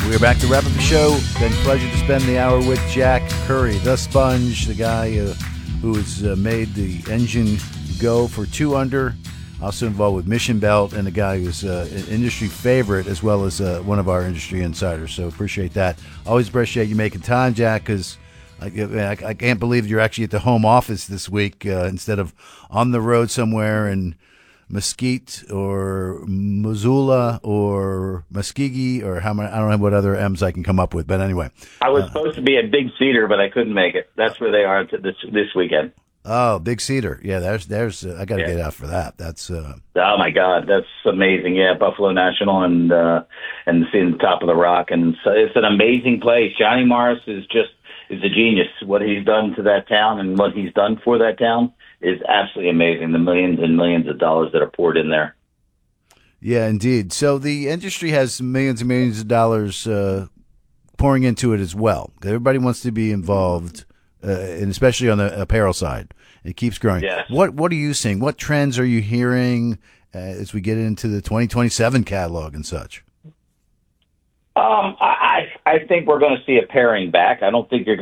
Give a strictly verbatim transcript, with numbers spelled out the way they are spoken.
We're back to wrap up the show. Been a pleasure to spend the hour with Jack Curry, the Sponge, the guy uh, who has uh, made the engine go for two under. Also involved with Mission Belt, and a guy who's uh, an industry favorite as well as uh, one of our industry insiders. So appreciate that. Always appreciate you making time, Jack, because I, I, I can't believe you're actually at the home office this week uh, instead of on the road somewhere in Mesquite or Missoula or Muskegee or how many, I don't know what other M's I can come up with, but anyway. I was uh, supposed to be at Big Cedar, but I couldn't make it. That's where they are this this weekend. Oh, Big Cedar. Yeah, there's, there's, uh, I got to yeah. get out for that. That's, uh, oh my God, that's amazing. Yeah, Buffalo National and, uh, and seeing the top of the rock. And so it's an amazing place. Johnny Morris is just, is a genius. What he's done to that town and what he's done for that town is absolutely amazing. The millions and millions of dollars that are poured in there. Yeah, indeed. So the industry has millions and millions of dollars, uh, pouring into it as well. Everybody wants to be involved. Uh, and especially on the apparel side, it keeps growing. Yes. What What are you seeing? What trends are you hearing uh, as we get into the twenty twenty-seven catalog and such? Um, I I think we're going to see a paring back. I don't think you're